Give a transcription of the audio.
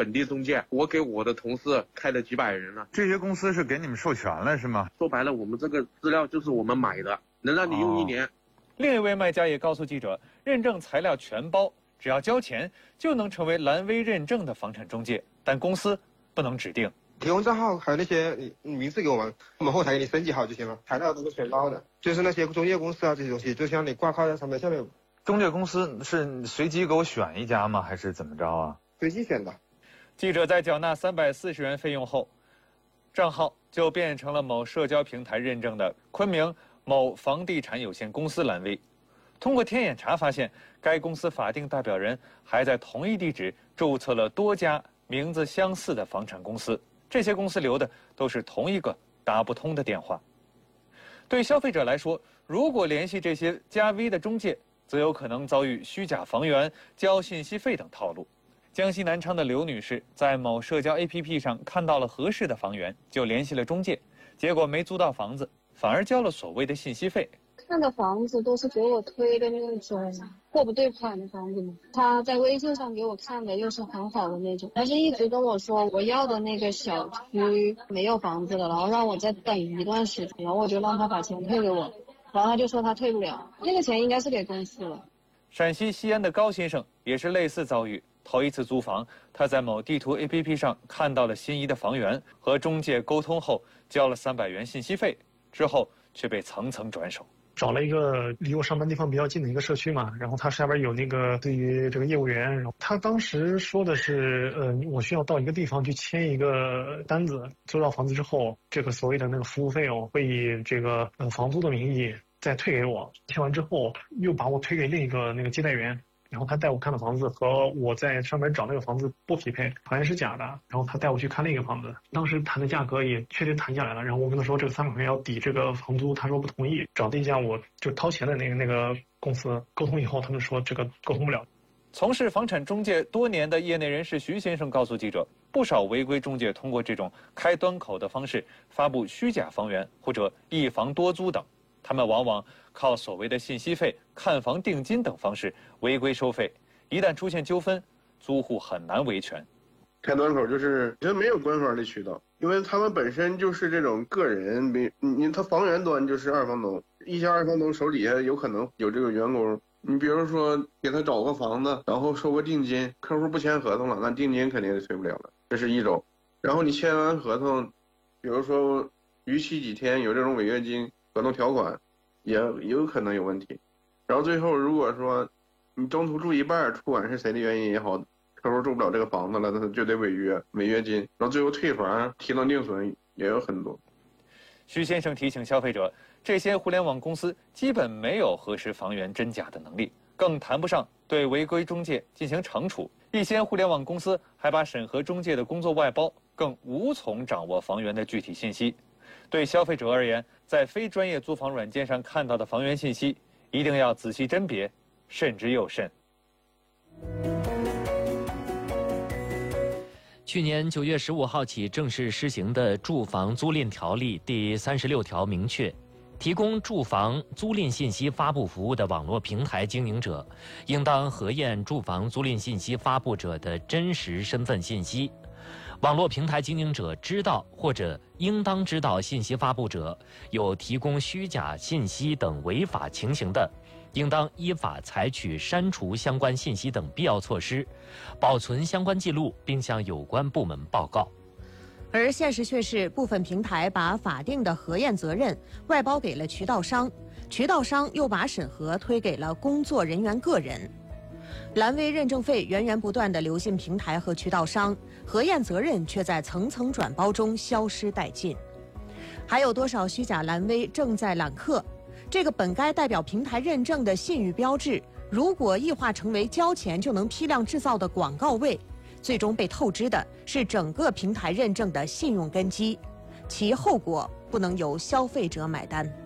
本地中介，我给我的同事开了几百人了。 这些公司是给你们授权了是吗？ 说白了，我们这个资料就是我们买的，能让你用1年。 另一位卖家也告诉记者，认证材料全包，只要交钱就能成为蓝威认证的房产中介，但公司不能指定。 提供账号还有那些名字给我们后台给你升级好就行了，材料都是全包的。就是那些中介公司啊这些东西，就像你挂靠在上面，下面中介公司是随机给我选一家吗？还是怎么着啊？ 随机选的。 记者在缴纳340元费用后，账号就变成了某社交平台认证的昆明某房地产有限公司蓝威。通过天眼查发现，该公司法定代表人还在同一地址注册了多家名字相似的房产公司，这些公司留的都是同一个打不通的电话。对消费者来说，如果联系这些加 V 的中介，则有可能遭遇虚假房源、交信息费等套路。江西南昌的刘女士在某社交 APP 上看到了合适的房源，就联系了中介，结果没租到房子，反而交了所谓的信息费。 看的房子都是给我推的那种货不对款的房子嘛，他在微信上给我看的又是很好的那种，但是一直跟我说我要的那个小区没有房子了，然后让我再等一段时间，然后我就让他把钱退给我，然后他就说他退不了，那个钱应该是给公司了。 陕西西安的高先生也是类似遭遇，头一次租房，他在某地图 APP 上看到了心仪的房源，和中介沟通后交了300元信息费，之后却被层层转手。 找了一个离我上班地方比较近的一个社区嘛，然后他下边有那个对于这个业务员，然后他当时说的是，我需要到一个地方去签一个单子，租到房子之后，这个所谓的那个服务费用会以这个房租的名义再退给我，签完之后又把我推给另一个那个接待员。然后他带我看的房子和我在上面找那个房子不匹配，好像是假的。然后他带我去看另一个房子，当时谈的价格也确实谈下来了。然后我跟他说这个300块要抵这个房租，他说不同意。找了一家我就掏钱的那个公司沟通以后，他们说这个沟通不了。 从事房产中介多年的业内人士徐先生告诉记者，不少违规中介通过这种开端口的方式发布虚假房源或者一房多租等。他们往往靠所谓的信息费、看房定金等方式违规收费，一旦出现纠纷，租户很难维权。 开端口就是没有官方的渠道，因为他们本身就是这种个人，他房源端就是二房东，一家二房东手底下有可能有这个员工。你比如说给他找个房子，然后收个定金，客户不签合同了，那定金肯定是退不了了，这是一种。然后你签完合同，比如说逾期几天有这种违约金。合同条款也有可能有问题，然后最后如果说你中途住一半，不管是谁的原因也好，客户住不了这个房子了，那他就得违约金，然后最后退房提能定损也有很多。 徐先生提醒消费者，这些互联网公司基本没有核实房源真假的能力，更谈不上对违规中介进行惩处。一些互联网公司还把审核中介的工作外包，更无从掌握房源的具体信息。对消费者而言，在非专业租房软件上看到的房源信息，一定要仔细甄别，慎之又慎。 去年9月15号起正式施行的《住房租赁条例》第36条明确，提供住房租赁信息发布服务的网络平台经营者，应当核验住房租赁信息发布者的真实身份信息。网络平台经营者知道或者应当知道信息发布者有提供虚假信息等违法情形的，应当依法采取删除相关信息等必要措施，保存相关记录，并向有关部门报告。 而现实却是，部分平台把法定的核验责任外包给了渠道商，渠道商又把审核推给了工作人员个人。蓝威认证费源源不断地流进平台和渠道商，核验责任却在层层转包中消失殆尽。还有多少虚假蓝威正在揽客？这个本该代表平台认证的信誉标志，如果异化成为交钱就能批量制造的广告位，最终被透支的是整个平台认证的信用根基，其后果不能由消费者买单。